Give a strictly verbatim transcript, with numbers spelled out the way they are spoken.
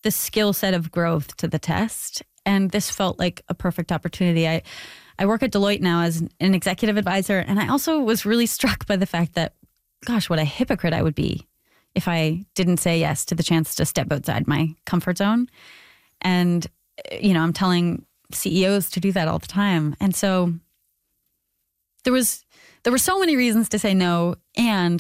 the skill set of growth to the test. And this felt like a perfect opportunity. I, I work at Deloitte now as an executive advisor. And I also was really struck by the fact that, gosh, what a hypocrite I would be if I didn't say yes to the chance to step outside my comfort zone. And, you know, I'm telling C E Os to do that all the time. And so there was, there were so many reasons to say no. And